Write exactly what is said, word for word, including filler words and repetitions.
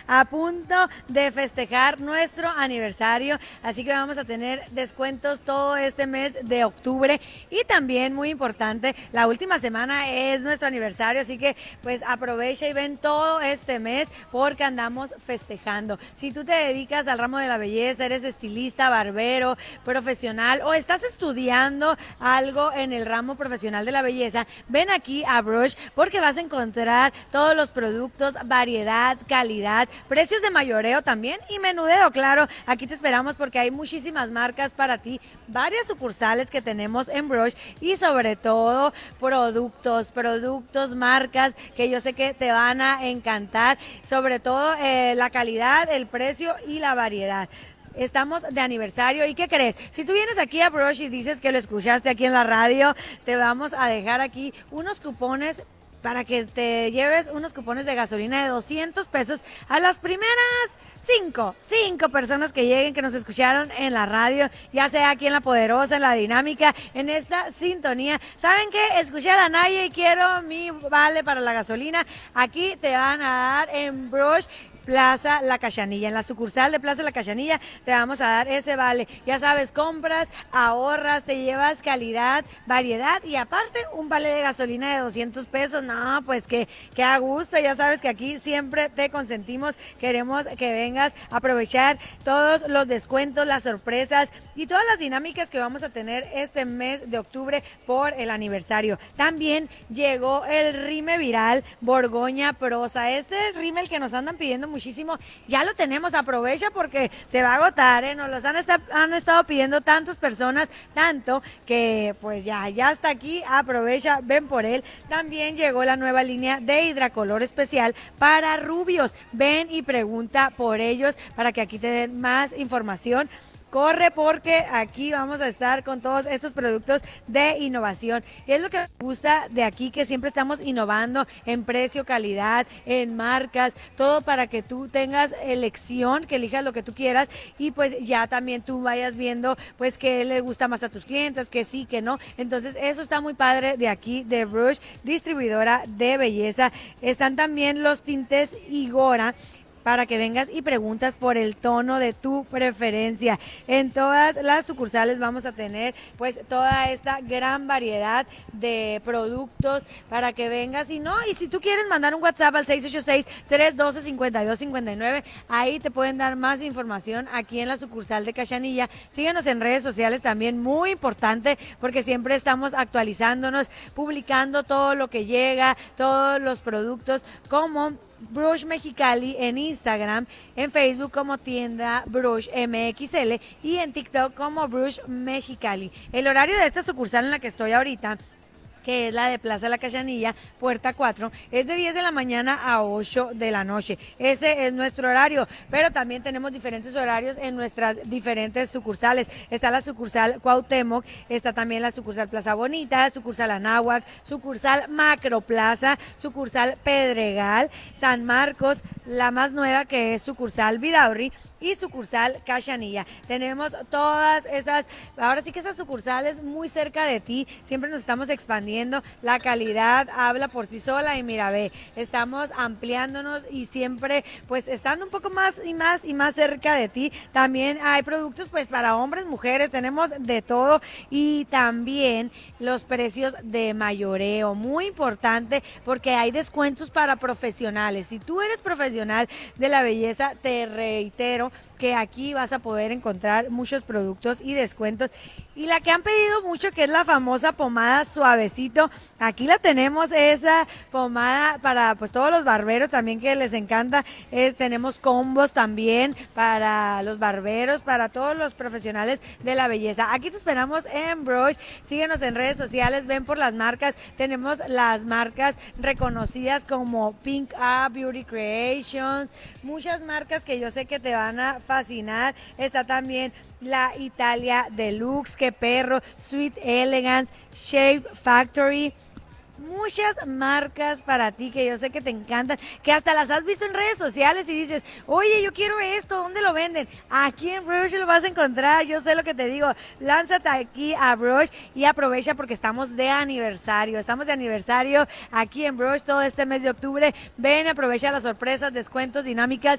a punto de festejar nuestro aniversario, así que vamos a tener descuentos todo este mes de octubre y también muy importante, la última semana es nuestro aniversario, así que pues aprovecha y ven todo este mes porque andamos festejando. Si tú te dedicas al ramo de la belleza, eres estilista, barbero, profesional o estás estudiando algo en el ramo profesional de la belleza, ven aquí a Brush porque vas a encontrar todos los productos, variedad, calidad, precios de mayoreo también y menudeo, claro. Aquí te esperamos porque hay muchísimas marcas para ti, varias sucursales que tenemos en Brush y sobre todo productos, productos, marcas que yo sé que te van a encantar, sobre todo eh, la calidad, el precio y la variedad. Estamos de aniversario y ¿qué crees? Si tú vienes aquí a Brush y dices que lo escuchaste aquí en la radio, te vamos a dejar aquí unos cupones para que te lleves unos cupones de gasolina de doscientos pesos a las primeras cinco, cinco personas que lleguen, que nos escucharon en la radio, ya sea aquí en La Poderosa, en La Dinámica, en esta sintonía. ¿Saben qué? Escuché a la Naya y quiero mi vale para la gasolina. Aquí te van a dar en Brush Plaza La Cachanilla, en la sucursal de Plaza La Cachanilla te vamos a dar ese vale, ya sabes, compras, ahorras, te llevas calidad, variedad y aparte un vale de gasolina de doscientos pesos, no, pues que, que a gusto, ya sabes que aquí siempre te consentimos, queremos que vengas a aprovechar todos los descuentos, las sorpresas y todas las dinámicas que vamos a tener este mes de octubre por el aniversario. También llegó el rime viral Borgoña Prosa, este rime el que nos andan pidiendo muchísimo, ya lo tenemos, aprovecha porque se va a agotar, ¿eh? Nos los han, esta, han estado pidiendo tantas personas, tanto que pues ya, ya está aquí, aprovecha, ven por él. También llegó la nueva línea de hidracolor especial para rubios, ven y pregunta por ellos para que aquí te den más información. Corre porque aquí vamos a estar con todos estos productos de innovación. Y es lo que me gusta de aquí, que siempre estamos innovando en precio, calidad, en marcas, todo para que tú tengas elección, que elijas lo que tú quieras y pues ya también tú vayas viendo pues qué le gusta más a tus clientes, que sí, que no. Entonces eso está muy padre de aquí, de Brush, distribuidora de belleza. Están también los tintes Igora, para que vengas y preguntas por el tono de tu preferencia. En todas las sucursales vamos a tener pues toda esta gran variedad de productos para que vengas y no, y si tú quieres mandar un WhatsApp al seis ocho seis, tres uno dos, cinco dos cinco nueve, ahí te pueden dar más información aquí en la sucursal de Cachanilla. Síguenos en redes sociales también, muy importante, porque siempre estamos actualizándonos, publicando todo lo que llega, todos los productos, como Brush Mexicali en Instagram, en Facebook como tienda Brush M X L y en TikTok como Brush Mexicali. El horario de esta sucursal en la que estoy ahorita, que es la de Plaza La Cachanilla, puerta cuatro, es de diez de la mañana a ocho de la noche. Ese es nuestro horario, pero también tenemos diferentes horarios en nuestras diferentes sucursales. Está la sucursal Cuauhtémoc, está también la sucursal Plaza Bonita, sucursal Anáhuac, sucursal Macro Plaza, sucursal Pedregal, San Marcos, la más nueva que es sucursal Vidaurri y sucursal Cachanilla. Tenemos todas esas, ahora sí que esas sucursales muy cerca de ti, siempre nos estamos expandiendo, la calidad habla por sí sola y mira, ve, estamos ampliándonos y siempre pues estando un poco más y más y más cerca de ti. También hay productos pues para hombres, mujeres, tenemos de todo y también los precios de mayoreo, muy importante porque hay descuentos para profesionales. Si tú eres profesional de la belleza, te reitero que aquí vas a poder encontrar muchos productos y descuentos. Y la que han pedido mucho, que es la famosa pomada Suavecito, aquí la tenemos, esa pomada para pues todos los barberos también que les encanta. Es, tenemos combos también para los barberos, para todos los profesionales de la belleza. Aquí te esperamos en Brush, síguenos en redes sociales, ven por las marcas, tenemos las marcas reconocidas como Pink Up, Beauty Creations, muchas marcas que yo sé que te van a fascinar. Está también la Italia Deluxe, que perro, Sweet Elegance, Shape Factory, muchas marcas para ti que yo sé que te encantan, que hasta las has visto en redes sociales y dices, oye, yo quiero esto, ¿dónde lo venden? Aquí en Brush lo vas a encontrar, yo sé lo que te digo, lánzate aquí a Brush y aprovecha porque estamos de aniversario, estamos de aniversario aquí en Brush todo este mes de octubre. Ven, aprovecha las sorpresas, descuentos, dinámicas